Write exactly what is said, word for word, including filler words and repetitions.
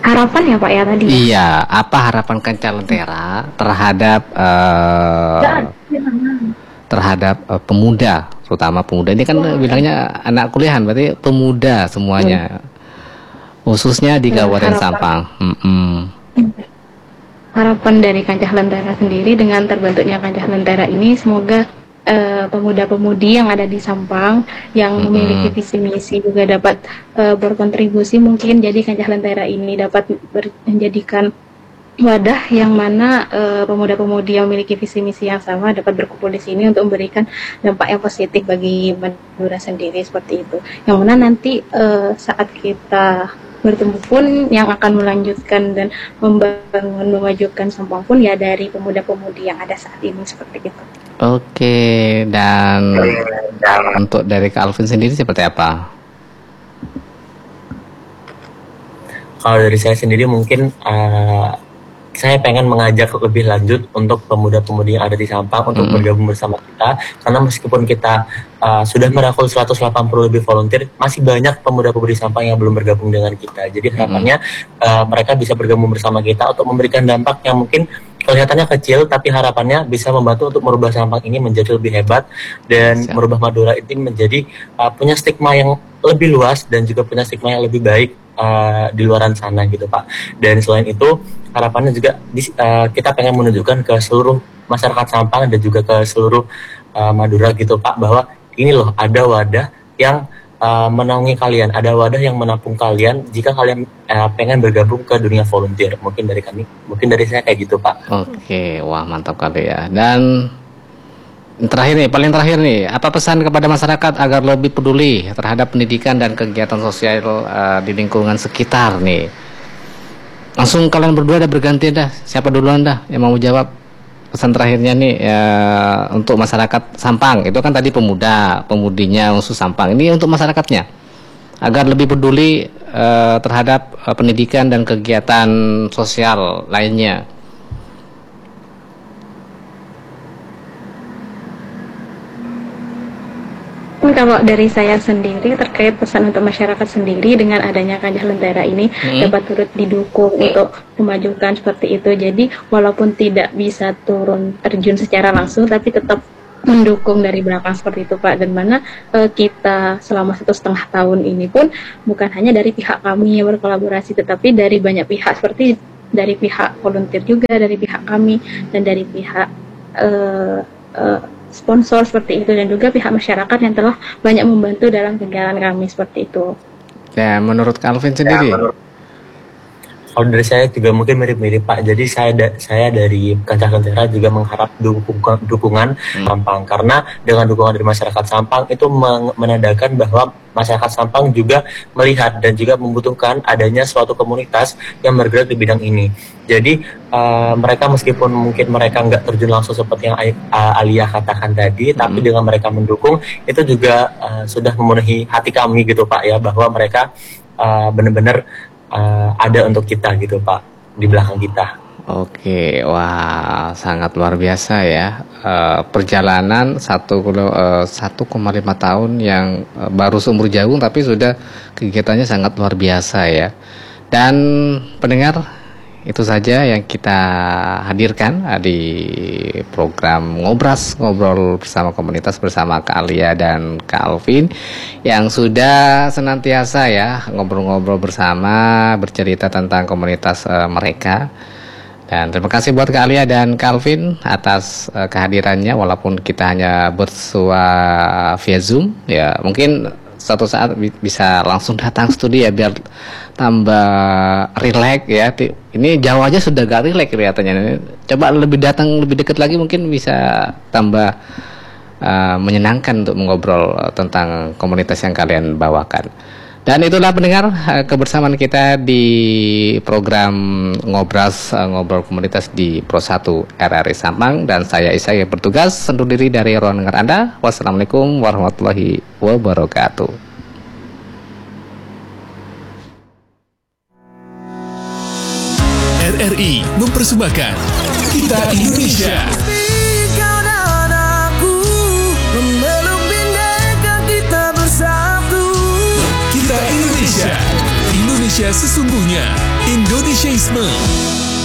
harapan ya Pak ya tadi. Iya, apa harapan Kancah Lentera terhadap uh, terhadap uh, pemuda, terutama pemuda ini kan bilangnya anak kuliahan, berarti pemuda semuanya, hmm. khususnya di Kabupaten Sampang. Hmm. Harapan dari Kancah Lentera sendiri dengan terbentuknya Kancah Lentera ini, semoga Uh, pemuda-pemudi yang ada di Sampang yang mm-hmm. memiliki visi misi juga dapat uh, berkontribusi, mungkin jadi Kancah Lentera ini dapat ber- menjadikan wadah yang mana uh, pemuda-pemudi yang memiliki visi misi yang sama dapat berkumpul di sini untuk memberikan dampak yang positif bagi Madura sendiri, seperti itu. Yang mana nanti uh, saat kita bertemu pun yang akan melanjutkan dan membangun memajukan Sampang pun ya dari pemuda-pemudi yang ada saat ini, seperti itu. Oke, dan untuk dari Kak Alvin sendiri seperti apa? Kalau dari saya sendiri mungkin uh, saya pengen mengajak lebih lanjut untuk pemuda-pemudi yang ada di Sampang untuk mm-hmm. bergabung bersama kita, karena meskipun kita uh, sudah merangkul seratus delapan puluh lebih volunteer, masih banyak pemuda-pemudi Sampang yang belum bergabung dengan kita. Jadi harapannya mm-hmm. uh, mereka bisa bergabung bersama kita untuk memberikan dampak yang mungkin kelihatannya kecil, tapi harapannya bisa membantu untuk merubah Sampang ini menjadi lebih hebat dan Siap. merubah Madura ini menjadi uh, punya stigma yang lebih luas dan juga punya stigma yang lebih baik Uh, di luaran sana gitu Pak. Dan selain itu harapannya juga di, uh, kita pengen menunjukkan ke seluruh masyarakat Sampang dan juga ke seluruh uh, Madura gitu Pak, bahwa ini loh ada wadah yang uh, menaungi kalian, ada wadah yang menampung kalian jika kalian uh, pengen bergabung ke dunia volunteer. Mungkin dari kami, mungkin dari saya kayak gitu Pak. Oke, wah mantap kali ya. Dan terakhir nih, paling terakhir nih, apa pesan kepada masyarakat agar lebih peduli terhadap pendidikan dan kegiatan sosial uh, di lingkungan sekitar nih? Langsung kalian berdua dah berganti dah, siapa duluan dah yang mau jawab pesan terakhirnya nih ya, untuk masyarakat Sampang. Itu kan tadi pemuda, pemudinya khusus Sampang. Ini untuk masyarakatnya agar lebih peduli uh, terhadap uh, pendidikan dan kegiatan sosial lainnya. Kalau dari saya sendiri terkait pesan untuk masyarakat sendiri dengan adanya Kancah Lentera ini hmm. dapat turut didukung hmm. untuk memajukan seperti itu. Jadi walaupun tidak bisa turun terjun secara langsung, tapi tetap mendukung dari belakang seperti itu Pak. Dan mana uh, kita selama satu setengah tahun ini pun bukan hanya dari pihak kami yang berkolaborasi, tetapi dari banyak pihak, seperti dari pihak volunteer juga, dari pihak kami dan dari pihak uh, uh, sponsor seperti itu, dan juga pihak masyarakat yang telah banyak membantu dalam kegiatan kami seperti itu. Ya, menurut Calvin sendiri? Ya, menurut, kalau dari saya juga mungkin mirip-mirip Pak. Jadi saya da- saya dari Kancah Lentera juga mengharap dukungan, dukungan hmm. Sampang, karena dengan dukungan dari masyarakat Sampang itu meng- menandakan bahwa masyarakat Sampang juga melihat dan juga membutuhkan adanya suatu komunitas yang bergerak di bidang ini. Jadi uh, mereka meskipun mungkin mereka nggak terjun langsung seperti yang uh, Alia katakan tadi, hmm. tapi dengan mereka mendukung itu juga uh, sudah memenuhi hati kami gitu Pak ya, bahwa mereka uh, benar-benar uh, ada untuk kita gitu Pak, di belakang kita. Oke, wah sangat luar biasa ya, uh, perjalanan satu koma lima tahun yang uh, baru seumur jagung tapi sudah kegiatannya sangat luar biasa ya. Dan pendengar, itu saja yang kita hadirkan uh, di program Ngobras, Ngobrol Bersama Komunitas bersama Kak Alia dan Kak Alvin yang sudah senantiasa ya ngobrol-ngobrol bersama, bercerita tentang komunitas uh, mereka. Dan terima kasih buat Kak Alia dan Kak Alvin atas uh, kehadirannya, walaupun kita hanya bersua via Zoom ya. Mungkin suatu saat bi- bisa langsung datang studi ya, biar tambah rileks ya. Ini Jawa aja sudah gak rileks kelihatannya. Coba lebih datang lebih dekat lagi, mungkin bisa tambah uh, menyenangkan untuk mengobrol tentang komunitas yang kalian bawakan. Dan itulah pendengar kebersamaan kita di program Ngobras, Ngobrol Komunitas di Pro satu R R I Sampang. Dan saya Isa yang bertugas undur diri dari ruang dengar Anda. Wassalamualaikum warahmatullahi wabarakatuh. R R I mempersembahkan Kita Indonesia. Indonesia, Indonesia sesungguhnya. Indonesiaisme.